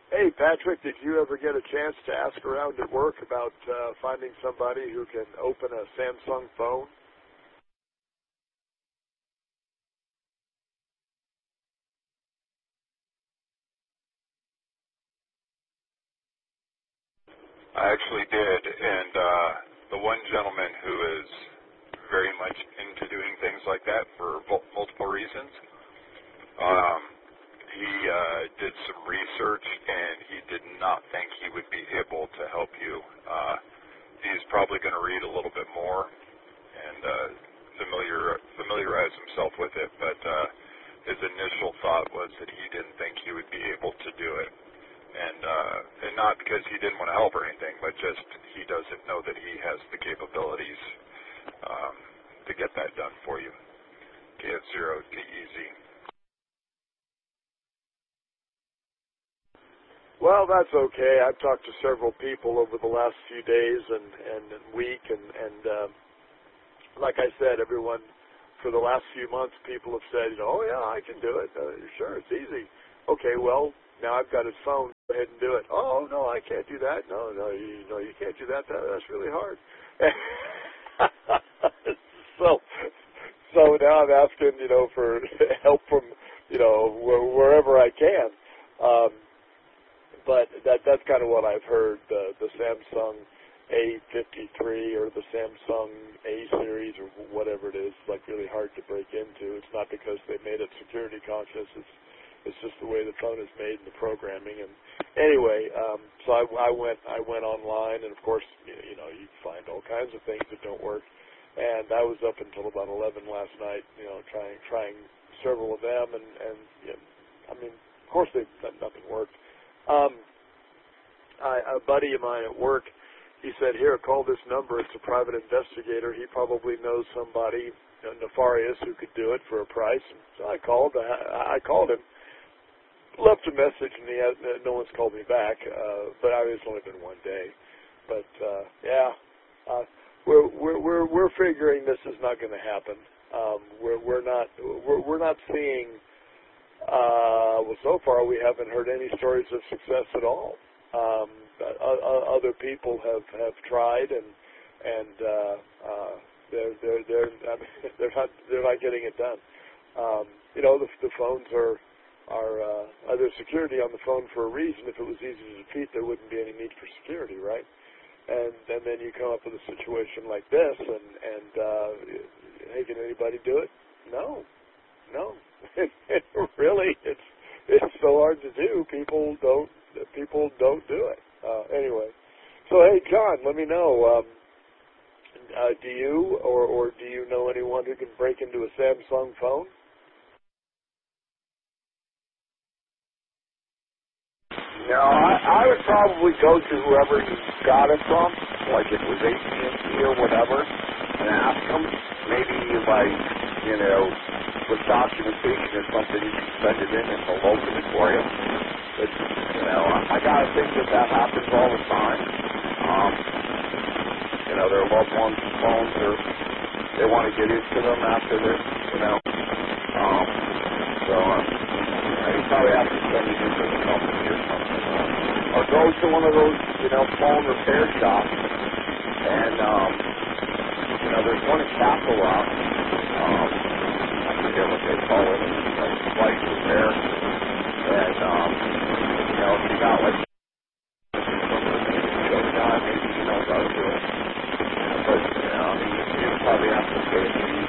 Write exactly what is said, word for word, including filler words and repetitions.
Hey, Patrick, did you ever get a chance to ask around at work about uh, finding somebody who can open a Samsung phone? I actually did, and uh, the one gentleman who is very much into doing things like that for mul- multiple reasons, um, he uh, did some research, and he did not think he would be able to help you. Uh, he's probably going to read a little bit more and uh, familiar familiarize himself with it, but uh, his initial thought was that he didn't think he would be able to do it. And uh, and not because he didn't want to help or anything, but just he doesn't know that he has the capabilities um, to get that done for you. K F zero D E Z. Well, that's okay. I've talked to several people over the last few days and, and week, and, and uh, like I said, everyone, for the last few months, people have said, you know, oh, yeah, I can do it. Uh, sure, it's easy. Okay, well, now I've got his phone. Go ahead and do it. Oh, no, I can't do that. No, no, you, no, you can't do that. that that's really hard. so, so now I'm asking, you know, for help from, you know, wh- wherever I can. Um, but that that's kind of what I've heard. The the Samsung A fifty-three or the Samsung A series or whatever it is, like really hard to break into. It's not because they made it security conscious. It's it's just the way the phone is made and the programming. And anyway, um, so I, I went I went online, and of course, you you know, you find all kinds of things that don't work. And I was up until about eleven last night, you know, trying trying several of them, and and you know, I mean, of course, they nothing worked. Um, I, a buddy of mine at work, he said, here, call this number. It's a private investigator. He probably knows somebody, you know, nefarious, who could do it for a price. And so I called. I, I called him, left a message, and he has, no one's called me back. Uh, but I, it's only been one day. But uh, yeah, uh, we're we're we're we're figuring this is not going to happen. Um, we're we're not we're we're not seeing. Uh, well, so far we haven't heard any stories of success at all. Um, uh, other people have, have tried, and and uh, uh, they're they're they're I mean, they're not they're not getting it done. Um, you know, the, the phones are are uh, there's security on the phone for a reason. If it was easy to defeat, there wouldn't be any need for security, right? And and then you come up with a situation like this, and and uh, hey, can anybody do it? No, no. Really, it's it's so hard to do. People don't people don't do it. Uh, anyway, so hey, John, let me know. Um, uh, do you or or do you know anyone who can break into a Samsung phone? No, I, I would probably go to whoever you got it from, like if it was A T and T or whatever, and ask them. Maybe like, you know, with documentation or something, you can send it in and they'll open it for you. But, you know, I, I gotta think that that happens all the time. Um, you know, their loved ones' phones, or they want to get into them after they're, you know. Um, so, uh, you probably have to send it into the company or something. Or go to one of those, you know, phone repair shops. And, um, you know, there's one in Castle Rock. Um, I forget what they call it. You know, slice repair. And, um, you know, if you got like, so God, maybe, you know, go to it. But, you know, I mean, you probably have to pay a fee.